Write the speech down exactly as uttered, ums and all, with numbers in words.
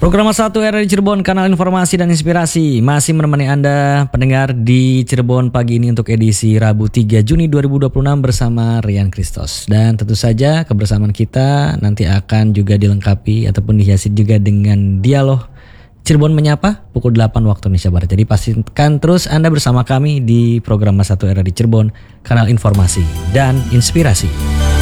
Program satu R di Cirebon, kanal informasi dan inspirasi, masih menemani Anda pendengar di Cirebon pagi ini untuk edisi Rabu tiga Juni dua ribu dua puluh enam bersama Rian Christos. Dan tentu saja kebersamaan kita nanti akan juga dilengkapi ataupun dihiasi juga dengan dialog Cirebon Menyapa pukul delapan waktu Indonesia Barat. Jadi pastikan terus Anda bersama kami di program satu R di Cirebon, kanal informasi dan inspirasi.